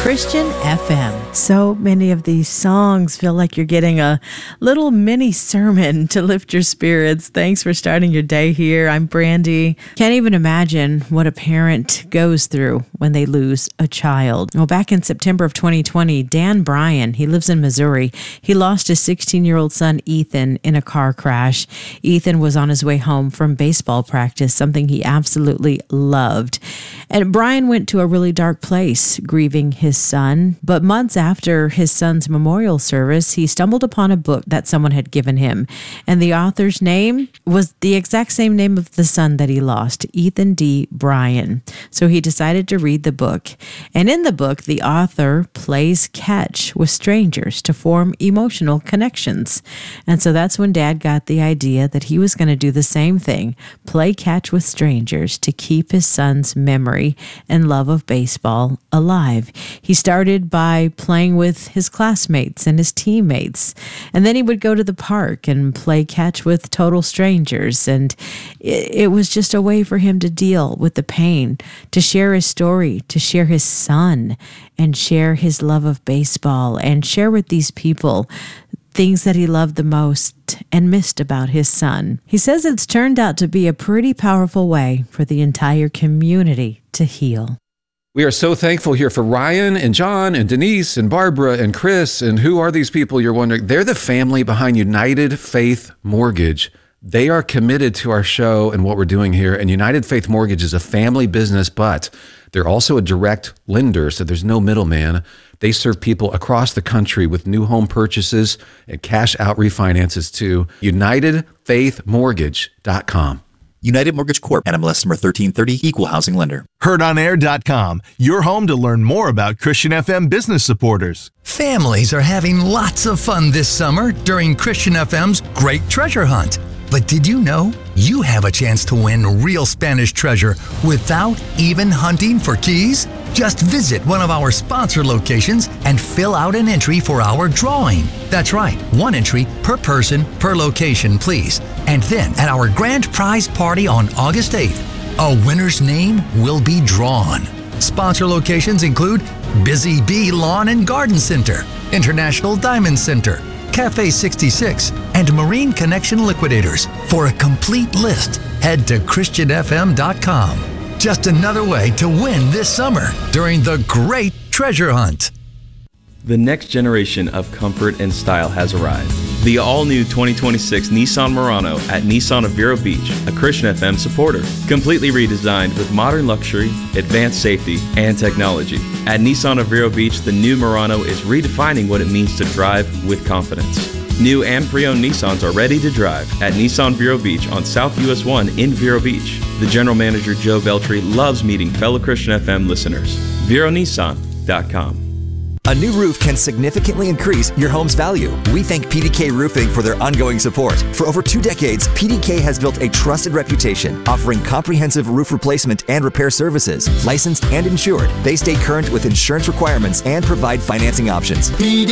Christian FM. So many of these songs feel like you're getting a little mini sermon to lift your spirits. Thanks for starting your day here. I'm Brandy. Can't even imagine what a parent goes through when they lose a child. Well, back in September of 2020, Dan Bryan, he lives in Missouri. He lost his 16-year-old son, Ethan, in a car crash. Ethan was on his way home from baseball practice, something he absolutely loved. And Bryan went to a really dark place, grieving his son. But months after his son's memorial service, he stumbled upon a book that someone had given him. And the author's name was the exact same name of the son that he lost, Ethan D. Bryan. So he decided to read the book. And in the book, the author plays catch with strangers to form emotional connections. And so that's when Dad got the idea that he was going to do the same thing, play catch with strangers to keep his son's memory and love of baseball alive. He started by playing with his classmates and his teammates, and then he would go to the park and play catch with total strangers, and it was just a way for him to deal with the pain, to share his story, to share his son, and share his love of baseball, and share with these people things that he loved the most and missed about his son. He says it's turned out to be a pretty powerful way for the entire community to heal. We are so thankful here for Ryan and John and Denise and Barbara and Chris. And who are these people, you're wondering? They're the family behind United Faith Mortgage. They are committed to our show and what we're doing here. And United Faith Mortgage is a family business, but they're also a direct lender, so there's no middleman. They serve people across the country with new home purchases and cash out refinances too. UnitedFaithMortgage.com. United Mortgage Corp. NMLS number 1330, Equal Housing Lender. HeardOnAir.com, your home to learn more about Christian FM business supporters. Families are having lots of fun this summer during Christian FM's Great Treasure Hunt. But did you know you have a chance to win real Spanish treasure without even hunting for keys? Just visit one of our sponsor locations and fill out an entry for our drawing. That's right, one entry per person per location, please. And then at our grand prize party on August 8th, a winner's name will be drawn. Sponsor locations include Busy Bee Lawn and Garden Center, International Diamond Center, Cafe 66, and Marine Connection Liquidators. For a complete list, head to ChristianFM.com. Just another way to win this summer during the Great Treasure Hunt. The next generation of comfort and style has arrived. The all-new 2026 Nissan Murano at Nissan of Vero Beach, a Christian FM supporter. Completely redesigned with modern luxury, advanced safety, and technology. At Nissan of Vero Beach, the new Murano is redefining what it means to drive with confidence. New and pre-owned Nissans are ready to drive at Nissan Vero Beach on South US 1 in Vero Beach. The general manager, Joe Beltry, loves meeting fellow Christian FM listeners. VeroNissan.com. A new roof can significantly increase your home's value. We thank PDK Roofing for their ongoing support. For over 2 decades, PDK has built a trusted reputation, offering comprehensive roof replacement and repair services. Licensed and insured, they stay current with insurance requirements and provide financing options.